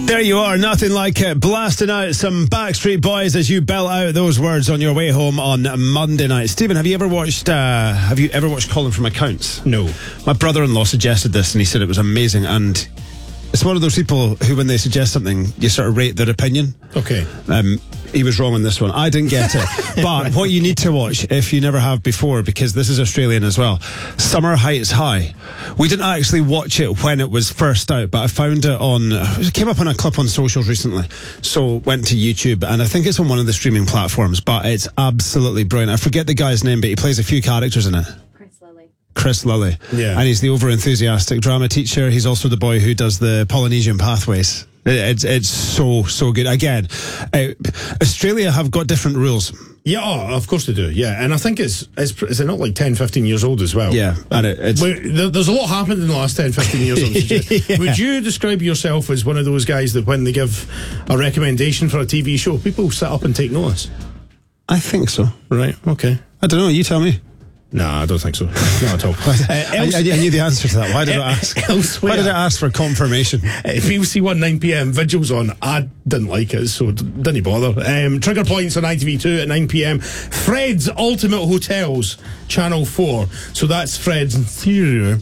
There you are, nothing like it. Blasting out some Backstreet Boys as you belt out those words on your way home on Monday night. Stephen, have you ever watched Calling from Accounts? No. My brother-in-law suggested this and he said it was amazing, and it's one of those people who, when they suggest something, you sort of rate their opinion. Okay. He was wrong on this one. I didn't get it. But what you need to watch, if you never have before, because this is Australian as well, Summer Heights High. We didn't actually watch it when it was first out, but I found it came up on a clip on socials recently. So went to YouTube, and I think it's on one of the streaming platforms, but it's absolutely brilliant. I forget the guy's name, but he plays a few characters in it. Chris Lilly. Yeah. And he's the over-enthusiastic drama teacher. He's also the boy who does the Polynesian Pathways. It's so good. Again, Australia have got different rules. Yeah, of course they do. Yeah, and I think is it not like 10, 15 years old as well? Yeah, and there's a lot happened in the last 10, 15 years. Yeah. Would you describe yourself as one of those guys that when they give a recommendation for a TV show, people sit up and take notice? I think so. Right, okay. I don't know, you tell me. No, I don't think so. Not at all. I knew the answer to that. Why did I ask? Elsewhere, why did I ask for confirmation? BBC One 9 PM, Vigil's on. I didn't like it, so didn't bother. Trigger Points on ITV2 at 9 PM. Fred's Ultimate Hotels, Channel 4. So that's Fred's Theatre.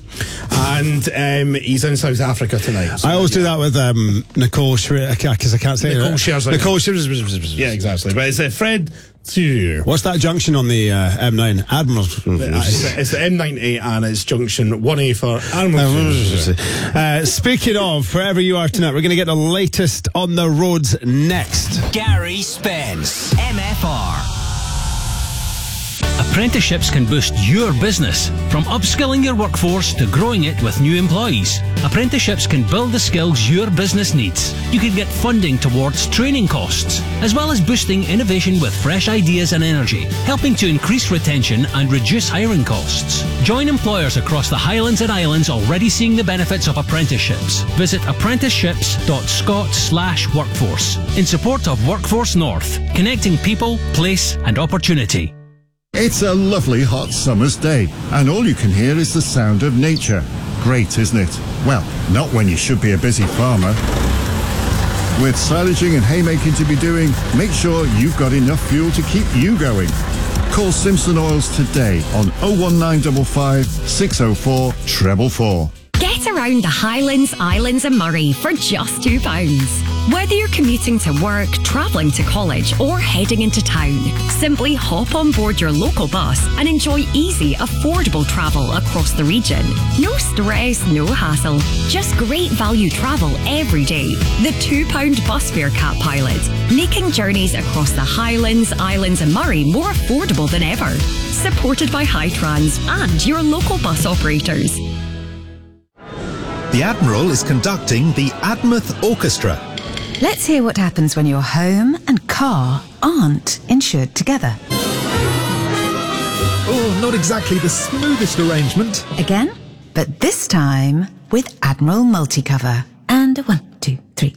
And he's in South Africa tonight. So, I always do that with Nicole because I can't say Nicole it. shares like Nicole Yeah, exactly. But it's Fred Theatre. What's that junction on the M9? Admiral. It's the M98 and it's junction 1A for Admiral. Speaking of, wherever you are tonight, we're going to get the latest on the roads next. Gary Spence, MFR. Apprenticeships can boost your business. From upskilling your workforce to growing it with new employees, apprenticeships can build the skills your business needs. You can get funding towards training costs, as well as boosting innovation with fresh ideas and energy, helping to increase retention and reduce hiring costs. Join employers across the Highlands and Islands already seeing the benefits of apprenticeships. Visit apprenticeships.scot/workforce in support of Workforce North, connecting people, place and opportunity. It's a lovely hot summer's day, and all you can hear is the sound of nature. Great, isn't it? Well, not when you should be a busy farmer. With silaging and haymaking to be doing, make sure you've got enough fuel to keep you going. Call Simpson Oils today on 01955 604 444. Get around the Highlands, Islands and Murray for just £2. Whether you're commuting to work, travelling to college or heading into town, simply hop on board your local bus and enjoy easy, affordable travel across the region. No stress, no hassle, just great value travel every day. The £2 bus fare cap pilot, making journeys across the Highlands, Islands and Murray more affordable than ever. Supported by Hightrans and your local bus operators. The Admiral is conducting the Admouth Orchestra. Let's hear what happens when your home and car aren't insured together. Oh, not exactly the smoothest arrangement. Again, but this time with Admiral Multicover. And 1, 2, 3.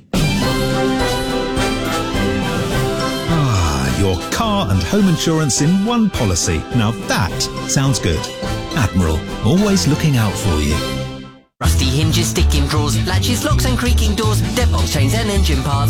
Your car and home insurance in one policy. Now that sounds good. Admiral, always looking out for you. Rusty hinges, sticking drawers, latches, locks and creaking doors, deadbolt chains and engine parts.